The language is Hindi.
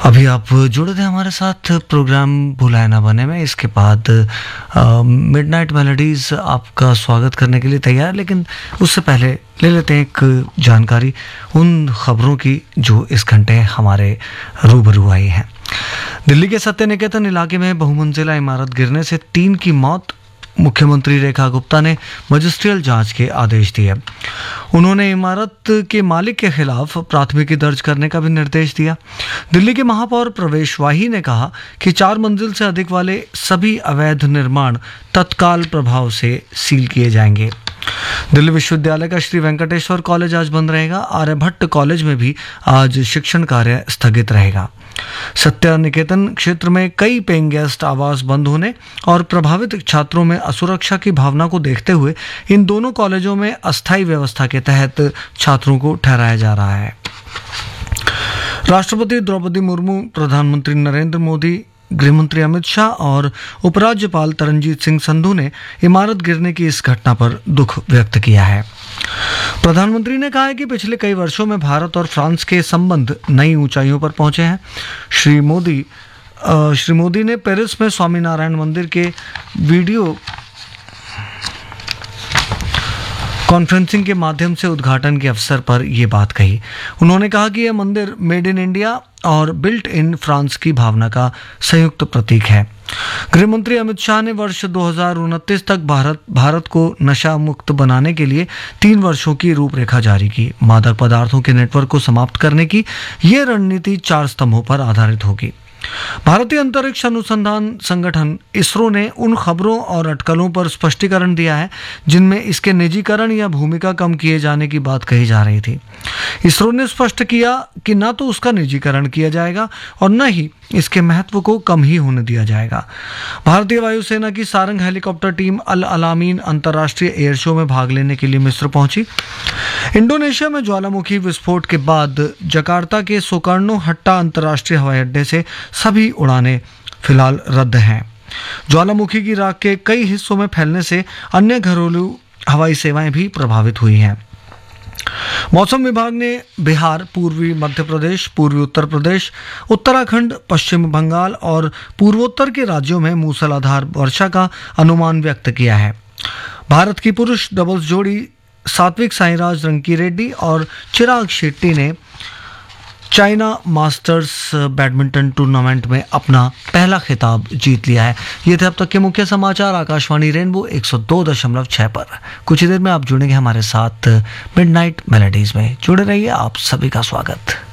अभी आप जुड़े थे हमारे साथ प्रोग्राम भुलाए ना बने में। इसके बाद मिडनाइट मेलोडीज आपका स्वागत करने के लिए तैयार, लेकिन उससे पहले ले लेते हैं एक जानकारी उन खबरों की जो इस घंटे हमारे रूबरू आई हैं। दिल्ली के सत्य निकेतन इलाके में बहुमंजिला इमारत गिरने से 3 की मौत। मुख्यमंत्री रेखा गुप्ता ने मजिस्ट्रियल जांच के आदेश दिए। उन्होंने इमारत के मालिक के खिलाफ प्राथमिकी दर्ज करने का भी निर्देश दिया। दिल्ली के महापौर प्रवेश वाही ने कहा कि 4 मंजिल से अधिक वाले सभी अवैध निर्माण तत्काल प्रभाव से सील किए जाएंगे। दिल्ली विश्वविद्यालय का श्री वेंकटेश्वर कॉलेज आज बंद रहेगा। आर्यभट्ट कॉलेज में भी आज शिक्षण कार्य स्थगित रहेगा। सत्य निकेतन क्षेत्र में कई पेइंग गेस्ट आवास बंद होने और प्रभावित छात्रों में असुरक्षा की भावना को देखते हुए इन दोनों कॉलेजों में अस्थायी व्यवस्था के तहत छात्रों को ठहराया जा रहा है। राष्ट्रपति द्रौपदी मुर्मू, प्रधानमंत्री नरेंद्र मोदी, गृहमंत्री अमित शाह और उपराज्यपाल तरनजीत सिंह संधू ने इमारत गिरने की इस घटना पर दुख व्यक्त किया है। प्रधानमंत्री ने कहा है कि पिछले कई वर्षों में भारत और फ्रांस के संबंध नई ऊंचाइयों पर पहुंचे हैं। श्री मोदी ने पेरिस में स्वामीनारायण मंदिर के वीडियो कॉन्फ्रेंसिंग के माध्यम से उद्घाटन के अवसर पर यह बात कही। उन्होंने कहा कि यह मंदिर मेड इन इंडिया और बिल्ट इन फ्रांस की भावना का संयुक्त प्रतीक है। गृहमंत्री अमित शाह ने वर्ष 2029 तक भारत को नशा मुक्त बनाने के लिए 3 वर्षों की रूपरेखा जारी की। मादक पदार्थों के नेटवर्क को समाप्त करने की यह रणनीति 4 स्तंभों पर आधारित होगी। भारतीय अंतरिक्ष अनुसंधान संगठन इसरो ने उन खबरों और अटकलों पर स्पष्टीकरण दिया है जिनमें इसके निजीकरण या भूमिका कम किए जाने की बात कही जा रही थी। इसरो ने स्पष्ट किया कि न तो उसका निजीकरण किया जाएगा और न ही इसके महत्व को कम ही होने दिया जाएगा। भारतीय वायुसेना की सारंग हेलीकॉप्टर टीम अल अलामीन अंतर्राष्ट्रीय एयर शो में भाग लेने के लिए मिस्र पहुंची। इंडोनेशिया में ज्वालामुखी विस्फोट के बाद जकार्ता के सोकार्नो हट्टा अंतर्राष्ट्रीय हवाई अड्डे से सभी उड़ानें फिलहाल रद्द हैं। ज्वालामुखी की राख के कई हिस्सों में फैलने से अन्य घरेलू हवाई सेवाएं भी प्रभावित हुई हैं। मौसम विभाग ने बिहार, पूर्वी मध्य प्रदेश, पूर्वी उत्तर प्रदेश, उत्तराखंड, पश्चिम बंगाल और पूर्वोत्तर के राज्यों में मूसलाधार वर्षा का अनुमान व्यक्त किया है। भारत की पुरुष डबल्स जोड़ी सात्विक साईराज रंकीरेड्डी और चिराग शेट्टी ने चाइना मास्टर्स बैडमिंटन टूर्नामेंट में अपना पहला खिताब जीत लिया है। ये थे अब तक के मुख्य समाचार आकाशवाणी रेनबो 102.6 पर। कुछ ही देर में आप जुड़ेंगे हमारे साथ मिडनाइट मेलोडीज में। जुड़े रहिए, आप सभी का स्वागत।